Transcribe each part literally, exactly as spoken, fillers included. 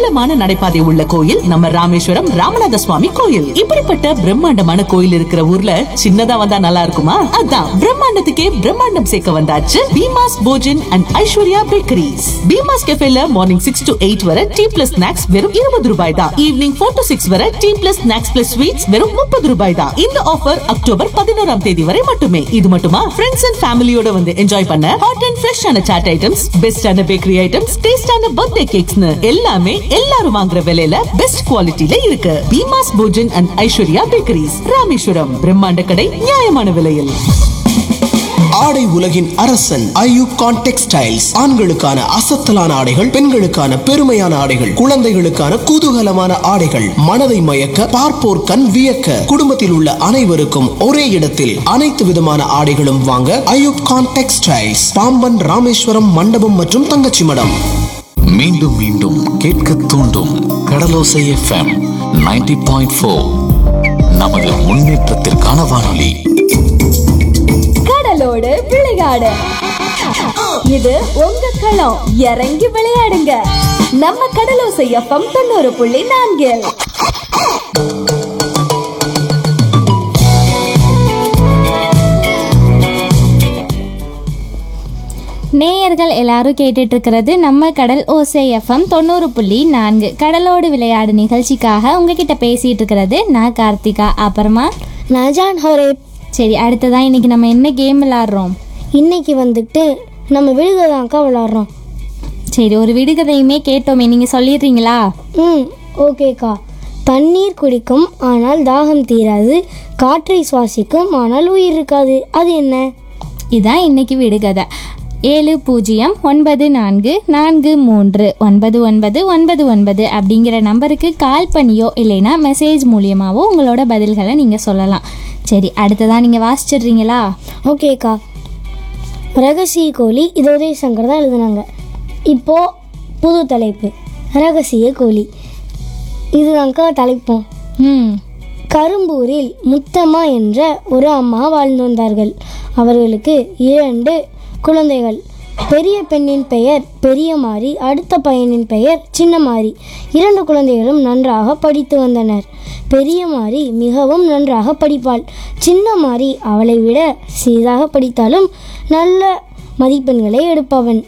அகலமான நடைபாதை உள்ள கோயில் நம்ம ராமேஸ்வரம் ராமநாத சுவாமி கோயில். இப்படிப்பட்ட பிரம்மாண்டமான கோயில் இருக்கிற ஊர்ல சின்னதா வந்தா நல்லா இருக்குமா? அதான் பிரம்மாண்டத்துக்கே பிரம்மாண்டம் சேர்க்க வந்தாச்சு Bheema's Bhojan and Aishwarya bakeries. Bheema's கெஃபேல morning six to eight வரை டீ பிளஸ் ஸ்நாக்ஸ் வெறும் இருபது ரூபாய் தான். ஈவினிங் ஃபோர் டு சிக்ஸ் வரை tea plus snacks plus sweets வெறும் முப்பது ரூபாய் தான். இந்த ஆஃபர் அக்டோபர் பதினோராம் தேதி வரை மட்டுமே. இது மட்டுமா, ஃப்ரெண்ட்ஸ் அண்ட் ஃபேமிலியோட வந்து என்ஜாய் பண்ண ஹாட் அண்ட் ஃப்ரெஷ்ஷான சாட் ஐட்டம்ஸ், பெஸ்டான பேக்கரி ஐட்டம்ஸ், டேஸ்டான பர்த்டே கேக்ஸ்னு எல்லாமே எல்லாரும் வாங்குற விலையில பெஸ்ட் குவாலிட்டில இருக்கு. Bheema's Bhojan and Aishwarya bakeries, Rameswaram. பிரம்மாண்ட கடை, நியாயமான விலையில். ஆடை உலகின் அரசன் ஐயூப் கான் டெக்ஸ்டைல்ஸ். ஆண்களுக்கான அசத்தலான ஆடைகள், பெண்களுக்கான பெருமையான ஆடைகள், குழந்தைகளுக்கான குதூகலமான ஆடைகள், மனதை மயக்க பார்ப்போர் கண் வியக்க, குடும்பத்தில் உள்ள அனைவருக்கும் ஒரே இடத்தில் அனைத்து விதமான ஆடைகளும் வாங்க ஐயூப் கான் டெக்ஸ்டைல்ஸ், பாம்பன் ராமேஸ்வரம் மண்டபம் மற்றும் தங்கச்சி மடம். மீண்டும் மீண்டும் கேட்க தூண்டும் கடலோசை எஃப்எம் நைன்டி பாயிண்ட் ஃபோர். நமது முன்னேற்றத்திற்கான வானொலி. கடலோடு விளையாடு, இது உங்க களம். இறங்கி விளையாடுங்க, நம்ம கடலோசை எஃப்எம் தொண்ணூறு புள்ளி நான்கில். நேயர்கள் எல்லாரும் கேட்டுட்டு இருக்கிறது நம்ம கடல் ஓசை எஃப்எம் தொண்ணூறு புள்ளி நான்கு கடலோடு விளையாடு நிகழ்ச்சிக்காக உங்ககிட்ட பேசிட்டு இருக்கிறது நான் கார்த்திகா, அப்புறமா நஜான் ஹோரேப். சரி, அடுத்ததான் இன்னைக்கு நம்ம என்ன கேம் விளாட்றோம்? இன்னைக்கு வந்துட்டு நம்ம விடுகதாக்கா விளாட்றோம். சரி, ஒரு விடுகதையுமே கேட்டோமே, நீங்கள் சொல்லிடுறீங்களா? ம் ஓகேக்கா. தண்ணீர் குடிக்கும் ஆனால் தாகம் தீராது, காற்றை சுவாசிக்கும் ஆனால் உயிர் இருக்காது, அது என்ன? இதுதான் இன்னைக்கு விடுகதை. ஏழு பூஜ்ஜியம் ஒன்பது நான்கு நான்கு மூன்று ஒன்பது ஒன்பது ஒன்பது ஒன்பது அப்படிங்கிற நம்பருக்கு கால் பண்ணியோ இல்லைன்னா மெசேஜ் மூலியமாகவோ உங்களோட பதில்களை நீங்கள் சொல்லலாம். சரி, அடுத்ததான் நீங்கள் வாசிச்சிடுறீங்களா? ஓகேக்கா. ரகசிய கோழி, இது உதய சங்கர் தான் எழுதுனாங்க. இப்போது புது தலைப்பு ரகசிய கோழி. இதுதான்க்கா தலைப்போம். ம் கரும்பூரில் முத்தம்மா என்ற ஒரு அம்மா வாழ்ந்து வந்தார்கள். அவர்களுக்கு இரண்டு குழந்தைகள். பெரிய பெண்ணின் பெயர் பெரியமாரி, அடுத்த பையனின் பெயர் சின்னமாரி. இரண்டு குழந்தைகளும் நன்றாக படித்து வந்தனர். பெரியமாரி மிகவும் நன்றாக படிப்பாள். சின்னமாரி அவளை விட சீராக படித்தாலும் நல்ல மதிப்பெண்களை எடுப்பவன்.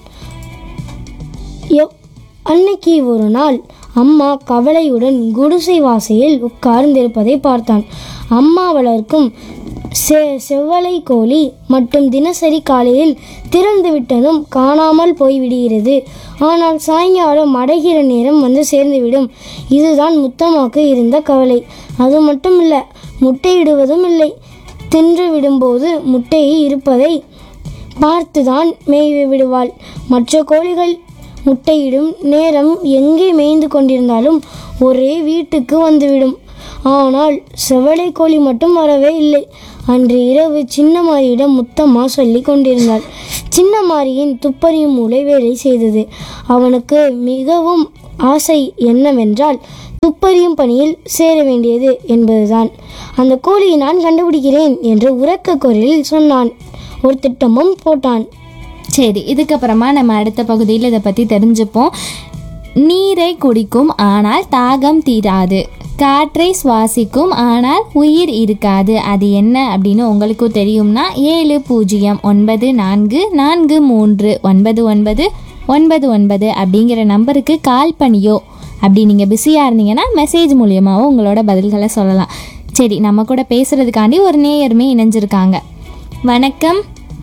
அன்னைக்கு ஒரு நாள் அம்மா கவலையுடன் குடிசை வாசையில் உட்கார்ந்திருப்பதை பார்த்தான். அம்மா வளர்க்கும் செ செவ்வலை கோழி மட்டும் தினசரி காலையில் திறந்து விட்டதும் காணாமல் போய்விடுகிறது. ஆனால் சாயங்காலம் அடைகிற நேரம் வந்து சேர்ந்துவிடும். இதுதான் முத்தம்மாக்கு இருந்த கவலை. அது மட்டும் இல்லை, முட்டையிடுவதும் இல்லை. தின்று விடும்போது முட்டையை இருப்பதை பார்த்துதான் மேய்வு விடுவாள். மற்ற கோழிகள் முட்டையிடும் நேரம் எங்கே மேய்ந்து கொண்டிருந்தாலும் ஒரே வீட்டுக்கு வந்துவிடும். ஆனால் செவலை கோழி மட்டும் வரவே இல்லை. அன்று இரவு சின்னமாரியிடம் முத்தம்மா சொல்லி கொண்டிருந்தாள். சின்னமாரியின் துப்பறியும் மூளை வேலை செய்தது. அவனுக்கு மிகவும் ஆசை என்னவென்றால் துப்பறியும் பணியில் சேர வேண்டியது என்பதுதான். அந்த கோழியை நான் கண்டுபிடிக்கிறேன் என்று உரக்க குரலில் சொன்னான். ஒரு திட்டமும் போட்டான். சரி, இதுக்கப்புறமா நம்ம அடுத்த பகுதியில் இதை பற்றி தெரிஞ்சுப்போம். நீரை குடிக்கும் ஆனால் தாகம் தீராது, காற்றை சுவாசிக்கும் ஆனால் உயிர் இருக்காது, அது என்ன அப்படின்னு உங்களுக்கும் தெரியும்னா ஏழு பூஜ்ஜியம் ஒன்பது நான்கு நான்கு மூன்று ஒன்பது ஒன்பது ஒன்பது ஒன்பது அப்படிங்கிற நம்பருக்கு கால் பண்ணியோ, அப்படி நீங்கள் பிஸியாக இருந்தீங்கன்னா மெசேஜ் மூலியமாகவும் உங்களோட பதில்களை சொல்லலாம். சரி, நம்ம கூட பேசுகிறதுக்காண்டி ஒரு நேயருமே இணைஞ்சிருக்காங்க. வணக்கம்.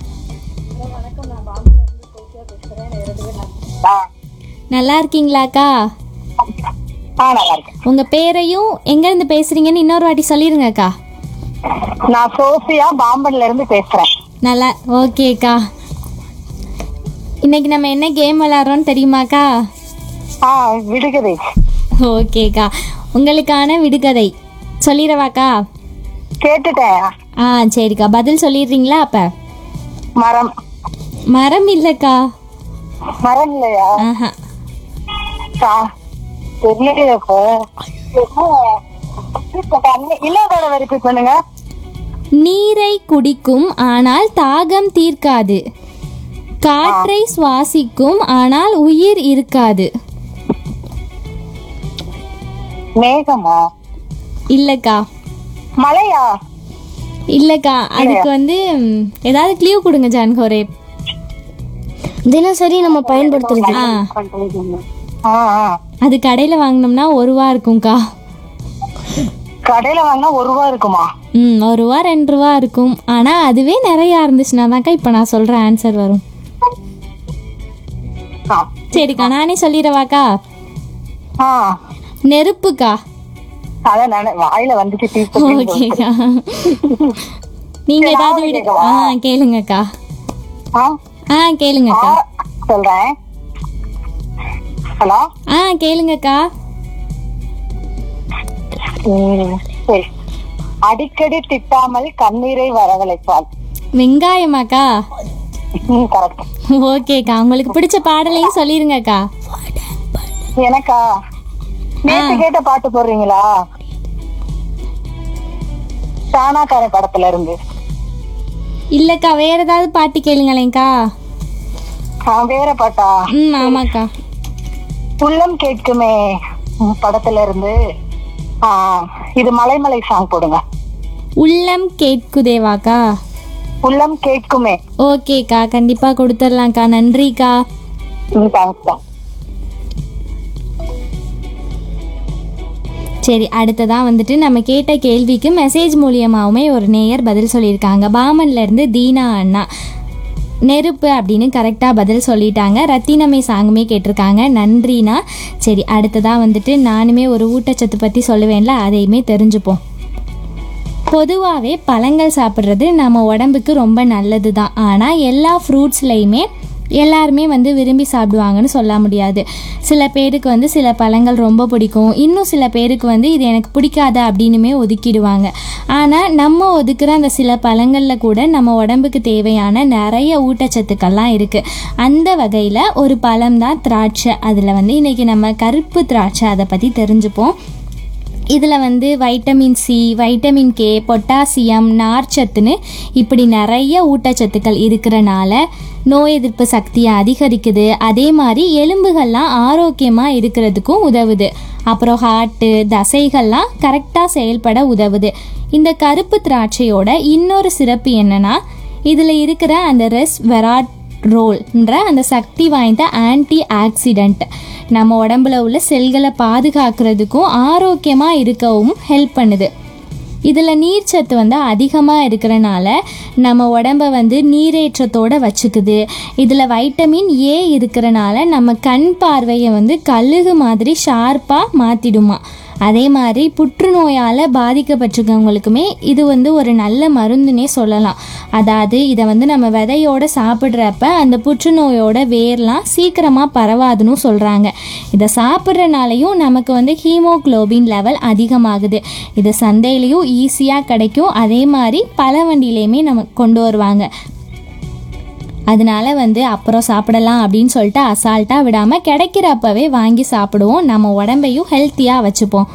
நல்லா இருக்கீங்களாக்கா? உங்க பேரையும் எங்க இருந்து பேசுறீங்கன்னு இன்னொரு வாட்டி சொல்லிருங்கக்கா. நான் சோஃபியா, பாம்பன்ல இருந்து பேசுறேன். நல்லா, ஓகேக்கா. இன்னைக்கு நம்ம என்ன கேம் விளையாடுறோம்னு தெரியுமாக்கா? ஆ, விடுகதை. ஓகேக்கா, உங்களுக்கான விடுகதை சொல்லிடவாக்கா? கேட்டுட்டேன். ஆ சரிக்கா, பதில் சொல்லிடுறீங்களா? அப்ப மரம். மரம் இல்லக்கா. மரம் இல்லையா? ஆஹா, நீரை குடிக்கும் ஆனால் தாகம் தீர்க்காது, காற்றை சுவாசிக்கும் ஆனால் உயிர் இருக்காது. மேகமா? இல்லக்கா மழையா? இல்லக்கா அதுக்கு வந்து ம், ஏதாவது க்ளூ கொடுங்க ஜான்கோரே. தினசரி நம்ம பயன்படுத்துறது. ஆ ஆ, ஆ. அது கடையில் வாங்கினோம்னா ஒரு ரூபா இருக்கும்க்கா. கடையில வாங்கினா ஒரு ரூபா இருக்குமா? ம் ஒரு ரூபா ரெண்டு ரூபா இருக்கும். ஆனால் அதுவே நிறையா இருந்துச்சுன்னா தான்க்கா இப்போ நான் சொல்கிற ஆன்சர் வரும். ஆ. சரிக்கா நானே சொல்லிடவாக்கா? ஆ. நெருப்புக்கா. அதான் நானே வாயில வந்துச்சு தீர்த்து. ஓகேக்கா நீங்க சரி, ஏதாவது நான் விடு- கேட்கவா? ஆ கேளுங்கக்கா. ஆ, ஆ கேளுங்கக்கா. சொல்றேன். ஹலோ. ஆ கேளுங்கக்கா. ம், சரி. அடிக்கடி திட்டாமல் கண்ணீரை வரவழைப்பாள். வெங்காயமாக்கா? ம், கரெக்ட். ஓகேக்கா உங்களுக்கு பிடிச்ச பாடலையும் சொல்லிருங்கக்கா. எனக்கா? நேத்து கேட்ட பாட்டு போடுறீங்களா? சானாக்கார படத்துல இருந்து. இல்லக்கா வேற ஏதாவது பாட்டு கேளுங்களேங்க்கா. ஆ, வேற பாட்டா? ம் ஆமாக்கா. உள்ளம் கேட்குமே ம், படத்துல இருந்து. ஆ, இது மலைமலை சாங் போடுங்க. உள்ளம் கேட்குதேவாக்கா? உள்ளம் கேட்குமே. ஓகேக்கா கண்டிப்பா கொடுத்துடலாம்க்கா. நன்றிக்கா. ம், தேங்க்ஸ் தான். சரி அடுத்ததான் வந்துட்டு நம்ம கேட்ட கேள்விக்கு மெசேஜ் மூலியமாகவுமே ஒரு நேயர் பதில் சொல்லியிருக்காங்க. பாமன்ல இருந்து தீனா அண்ணா நெருப்பு அப்படின்னு கரெக்டாக பதில் சொல்லிட்டாங்க. ரத்தினமே சாங்குமே கேட்டிருக்காங்க. நன்றிண்ணா. சரி அடுத்ததாக வந்துட்டு நானுமே ஒரு ஊட்டச்சத்து பற்றி சொல்லுவேன்ல, அதையுமே தெரிஞ்சுப்போம். பொதுவாகவே பழங்கள் சாப்பிட்றது நம்ம உடம்புக்கு ரொம்ப நல்லது தான். ஆனால் எல்லா ஃப்ரூட்ஸ்லையுமே எல்லாருமே வந்து விரும்பி சாப்பிடுவாங்கன்னு சொல்ல முடியாது. சில பேருக்கு வந்து சில பழங்கள் ரொம்ப பிடிக்கும், இன்னும் சில பேருக்கு வந்து இது எனக்கு பிடிக்காத அப்படின்னுமே ஒதுக்கிடுவாங்க. ஆனால் நம்ம ஒதுக்குற அந்த சில பழங்களில் கூட நம்ம உடம்புக்கு தேவையான நிறைய ஊட்டச்சத்துக்கள்லாம் இருக்குது. அந்த வகையில் ஒரு பழம் தான் திராட்சை. அதில் வந்து இன்றைக்கி நம்ம கருப்பு திராட்சை அதை பற்றி தெரிஞ்சுப்போம். இதில் வந்து vitamin C, vitamin K, potassium, நார்ச்சத்துன்னு இப்படி நிறைய ஊட்டச்சத்துக்கள் இருக்கிறனால நோய் எதிர்ப்பு சக்தியை அதிகரிக்குது. அதே மாதிரி எலும்புகள்லாம் ஆரோக்கியமாக இருக்கிறதுக்கும் உதவுது. அப்புறம் ஹார்ட்டு தசைகள்லாம் கரெக்டாக செயல்பட உதவுது. இந்த கருப்பு திராட்சையோட இன்னொரு சிறப்பு என்னன்னா, இதில் இருக்கிற அந்த ரெஸ்வெராட் ரோல்ன்ற அந்த சக்தி வாய்ந்த ஆன்டி ஆக்சிடென்ட் நம்ம உடம்புல உள்ள செல்களை பாதுகாக்கிறதுக்கும் ஆரோக்கியமாக இருக்கவும் ஹெல்ப் பண்ணுது. இதில் நீர்ச்சத்து வந்து அதிகமாக இருக்கிறனால நம்ம உடம்பை வந்து நீரேற்றத்தோடு வச்சுக்குது. இதில் வைட்டமின் ஏ இருக்கிறனால நம்ம கண் பார்வையை வந்து கழுகு மாதிரி ஷார்ப்பாக மாற்றிடுமா. அதே மாதிரி புற்றுநோயால் பாதிக்கப்பட்டிருக்கவங்களுக்குமே இது வந்து ஒரு நல்ல மருந்துன்னே சொல்லலாம். அதாவது இதை வந்து நம்ம விதையோடு சாப்பிட்றப்ப அந்த புற்றுநோயோட வேர்லாம் சீக்கிரமாக பரவாதுன்னு சொல்கிறாங்க. இதை சாப்பிட்றனாலையும் நமக்கு வந்து ஹீமோக்ளோபின் லெவல் அதிகமாகுது. இது சந்தையிலையும் ஈஸியாக கிடைக்கும். அதே மாதிரி பல வண்டியிலையுமே நம்ம கொண்டு வருவாங்க. அதனால வந்து அப்புறம் சாப்பிடலாம் அப்படின்னு சொல்லிட்டு அசால்ட்டாக விடாமல் கிடைக்கிறப்பவே வாங்கி சாப்பிடுவோம். நம்ம உடம்பையும் ஹெல்த்தியாக வச்சுப்போம்.